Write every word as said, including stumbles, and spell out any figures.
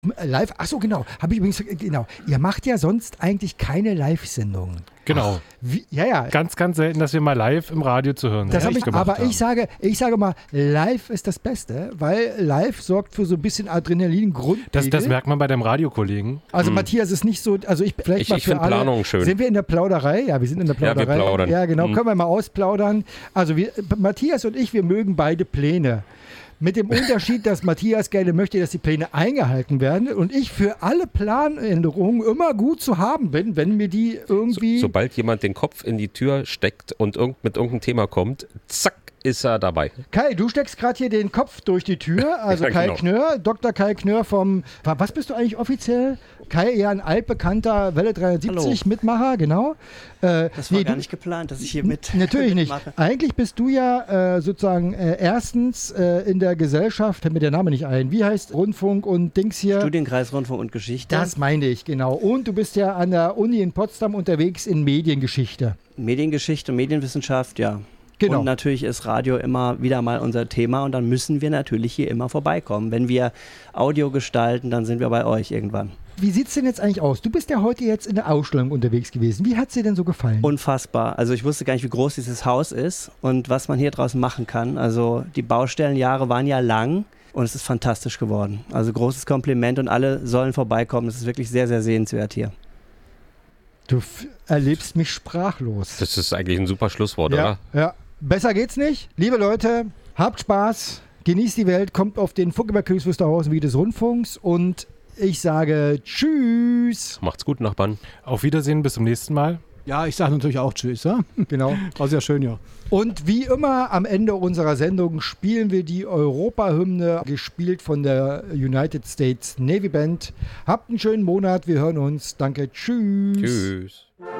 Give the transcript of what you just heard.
Live, ach so, genau, habe ich übrigens, genau. Ihr macht ja sonst eigentlich keine Live-Sendungen. Genau. Ach, wie, ja, ja. Ganz, ganz selten, dass wir mal live im Radio zu hören das ja, ich, gemacht aber haben. ich sage, ich sage mal, live ist das Beste, weil live sorgt für so ein bisschen Adrenalin-Grundpegel. Das, das merkt man bei deinem Radiokollegen. Also hm. Matthias ist nicht so, also ich vielleicht ich, mal ich für finde alle. Planung schön. Sind wir in der Plauderei? Ja, wir sind in der Plauderei. Ja, wir plaudern. Ja, genau, hm. können wir mal ausplaudern. Also wir, Matthias und ich, wir mögen beide Pläne. Mit dem Unterschied, dass Matthias gerne möchte, dass die Pläne eingehalten werden und ich für alle Planänderungen immer gut zu haben bin, wenn mir die irgendwie... So, sobald jemand den Kopf in die Tür steckt und irgend, mit irgendeinem Thema kommt, zack, ist er dabei. Kai, du steckst gerade hier den Kopf durch die Tür, also ja, Kai genau. Knör, Doktor Kai Knör vom... Was bist du eigentlich offiziell? Kai, ja, ein altbekannter Welle dreihundertsiebzig Hallo. Mitmacher, genau. Äh, Das war nee, gar du, nicht geplant, dass ich hier mit Natürlich nicht. mitmache. Eigentlich bist du ja äh, sozusagen äh, erstens äh, in der Gesellschaft, fällt mir der Name nicht ein, wie heißt Rundfunk und Dings hier? Studienkreis Rundfunk und Geschichte. Das meine ich, genau. Und du bist ja an der Uni in Potsdam unterwegs in Mediengeschichte. Mediengeschichte und Medienwissenschaft, ja. Genau. Und natürlich ist Radio immer wieder mal unser Thema und dann müssen wir natürlich hier immer vorbeikommen. Wenn wir Audio gestalten, dann sind wir bei euch irgendwann. Wie sieht es denn jetzt eigentlich aus? Du bist ja heute jetzt in der Ausstellung unterwegs gewesen. Wie hat es dir denn so gefallen? Unfassbar. Also ich wusste gar nicht, wie groß dieses Haus ist und was man hier draußen machen kann. Also die Baustellenjahre waren ja lang und es ist fantastisch geworden. Also großes Kompliment und alle sollen vorbeikommen. Es ist wirklich sehr, sehr sehenswert hier. Du f- erlebst mich sprachlos. Das ist eigentlich ein super Schlusswort, ja, oder? ja. Besser geht's nicht. Liebe Leute, habt Spaß, genießt die Welt, kommt auf den Funkeberg Königswusterhausen wie des Rundfunks und ich sage Tschüss. Macht's gut, Nachbarn. Auf Wiedersehen, bis zum nächsten Mal. Ja, ich sage natürlich auch Tschüss. Ja? Genau. War sehr schön, ja. Und wie immer am Ende unserer Sendung spielen wir die Europahymne, gespielt von der United States Navy Band. Habt einen schönen Monat, wir hören uns. Danke, tschüss. Tschüss.